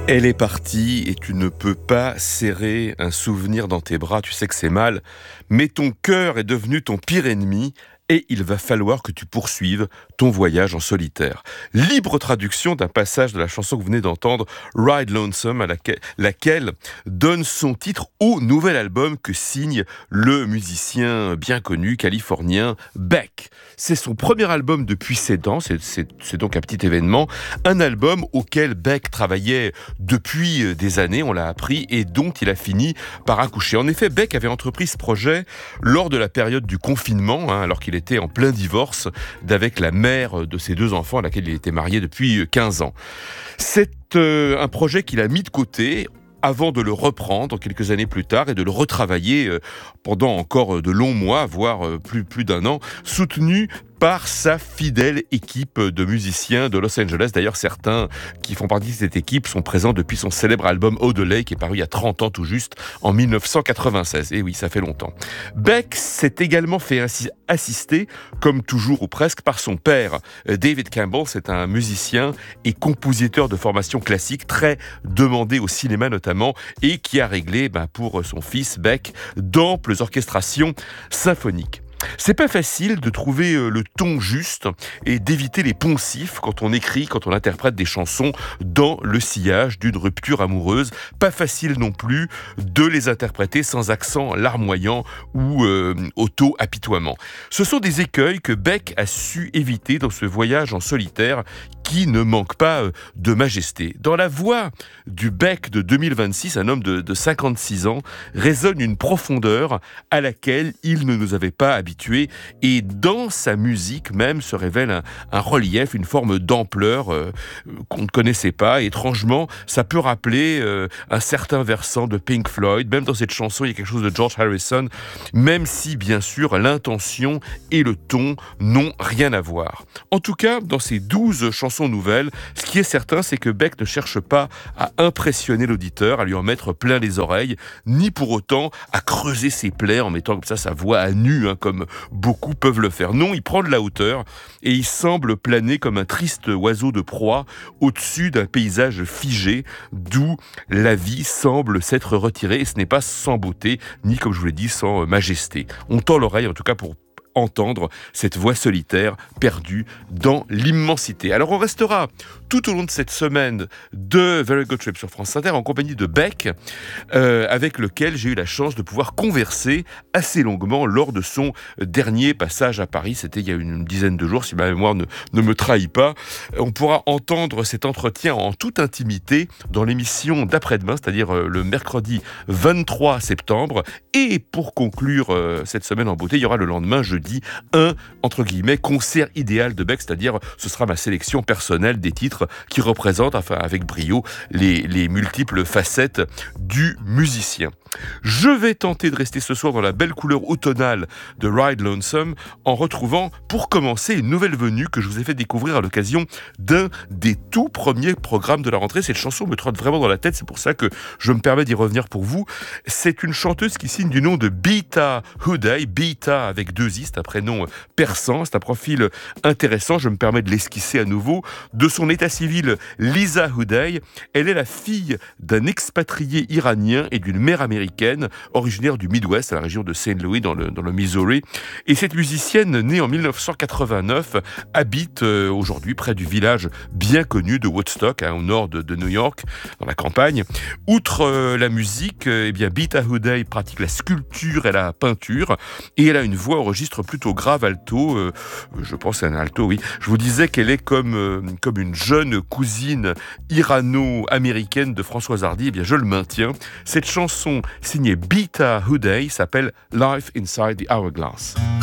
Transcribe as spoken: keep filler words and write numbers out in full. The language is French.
Elle est partie et tu ne peux pas serrer un souvenir dans tes bras, tu sais que c'est mal, mais ton cœur est devenu ton pire ennemi et il va falloir que tu poursuives ton voyage en solitaire. Libre traduction d'un passage de la chanson que vous venez d'entendre, Ride Lonesome, à laquelle, laquelle donne son titre au nouvel album que signe le musicien bien connu californien Beck. C'est son premier album depuis sept ans, c'est, c'est, c'est donc un petit événement, un album auquel Beck travaillait depuis des années, on l'a appris, et dont il a fini par accoucher. En effet, Beck avait entrepris ce projet lors de la période du confinement, hein, alors qu'il était en plein divorce d'avec la mère de ses deux enfants, à laquelle il était marié depuis quinze ans. C'est euh, un projet qu'il a mis de côté avant de le reprendre quelques années plus tard et de le retravailler euh, pendant encore de longs mois, voire euh, plus, plus d'un an, soutenu par sa fidèle équipe de musiciens de Los Angeles. D'ailleurs, certains qui font partie de cette équipe sont présents depuis son célèbre album Odelay, qui est paru il y a trente ans tout juste, en dix-neuf cent quatre-vingt-seize. Et oui, ça fait longtemps. Beck s'est également fait ainsi assister, comme toujours ou presque, par son père. David Campbell, c'est un musicien et compositeur de formation classique, très demandé au cinéma notamment, et qui a réglé ben, pour son fils Beck d'amples orchestrations symphoniques. C'est pas facile de trouver le ton juste et d'éviter les poncifs quand on écrit, quand on interprète des chansons dans le sillage d'une rupture amoureuse. Pas facile non plus de les interpréter sans accent larmoyant ou euh, auto-apitoiement. Ce sont des écueils que Beck a su éviter dans ce voyage en solitaire qui ne manque pas de majesté. Dans la voix du Beck de deux mille vingt-six, un homme de, de cinquante-six ans, résonne une profondeur à laquelle il ne nous avait pas habitués, et dans sa musique même se révèle un, un relief, une forme d'ampleur euh, qu'on ne connaissait pas. Et étrangement, ça peut rappeler euh, un certain versant de Pink Floyd. Même dans cette chanson, il y a quelque chose de George Harrison, même si, bien sûr, l'intention et le ton n'ont rien à voir. En tout cas, dans ces douze chansons nouvelles, ce qui est certain, c'est que Beck ne cherche pas à impressionner l'auditeur, à lui en mettre plein les oreilles, ni pour autant à creuser ses plaies en mettant comme ça sa voix à nu, hein, comme beaucoup peuvent le faire. Non, il prend de la hauteur et il semble planer comme un triste oiseau de proie au-dessus d'un paysage figé, d'où la vie semble s'être retirée, et ce n'est pas sans beauté, ni comme je vous l'ai dit, sans majesté. On tend l'oreille en tout cas pour entendre cette voix solitaire perdue dans l'immensité. Alors on restera tout au long de cette semaine de Very Good Trip sur France Inter en compagnie de Beck, euh, avec lequel j'ai eu la chance de pouvoir converser assez longuement lors de son dernier passage à Paris. C'était il y a une dizaine de jours, si ma mémoire ne, ne me trahit pas. On pourra entendre cet entretien en toute intimité dans l'émission d'après-demain, c'est-à-dire euh, le mercredi vingt-trois septembre. Et pour conclure euh, cette semaine en beauté, il y aura le lendemain, jeudi, dit un, entre guillemets, concert idéal de Beck, c'est-à-dire ce sera ma sélection personnelle des titres qui représentent, enfin avec brio, les, les multiples facettes du musicien. Je vais tenter de rester ce soir dans la belle couleur automnale de Ride Lonesome en retrouvant, pour commencer, une nouvelle venue que je vous ai fait découvrir à l'occasion d'un des tout premiers programmes de la rentrée. Cette chanson me trotte vraiment dans la tête, c'est pour ça que je me permets d'y revenir pour vous. C'est une chanteuse qui signe du nom de Beata Houday, Beata avec deux i, c'est un prénom persan, c'est un profil intéressant, je me permets de l'esquisser à nouveau. De son état civil, Lisa Houday, elle est la fille d'un expatrié iranien et d'une mère américaine, originaire du Midwest, à la région de Saint Louis, dans le, dans le Missouri. Et cette musicienne, née en dix-neuf cent quatre-vingt-neuf, habite euh, aujourd'hui près du village bien connu de Woodstock, hein, au nord de, de New York, dans la campagne. Outre euh, la musique, euh, eh bien, Beata Houday pratique la sculpture et la peinture, et elle a une voix au registre plutôt grave, alto, euh, je pense à un alto, oui. Je vous disais qu'elle est comme, euh, comme une jeune cousine irano-américaine de Françoise Hardy, eh bien je le maintiens. Cette chanson signée Beata Houday s'appelle Life Inside the Hourglass.